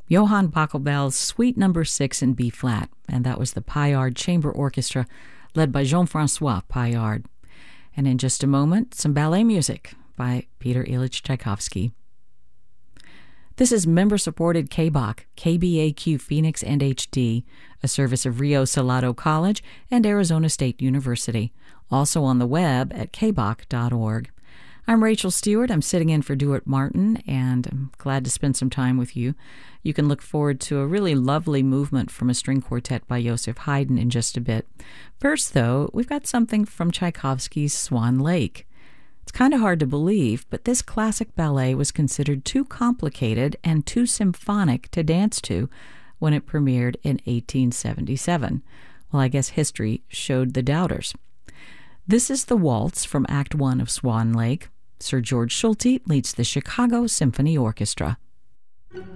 Johann Pachelbel's Suite Number 6 in B-flat, and that was the Paillard Chamber Orchestra led by Jean-Francois Paillard. And in just a moment, some ballet music by Peter Ilyich Tchaikovsky. This is member-supported KBAQ, KBAQ Phoenix and HD, a service of Rio Salado College and Arizona State University, also on the web at kbaq.org. I'm Rachel Stewart. I'm sitting in for Duart Martin, and I'm glad to spend some time with you. You can look forward to a really lovely movement from a string quartet by Joseph Haydn in just a bit. First, though, we've got something from Tchaikovsky's Swan Lake. It's kind of hard to believe, but this classic ballet was considered too complicated and too symphonic to dance to when it premiered in 1877. Well, I guess history showed the doubters. This is the waltz from Act 1 of Swan Lake. Sir George Schulte leads the Chicago Symphony Orchestra.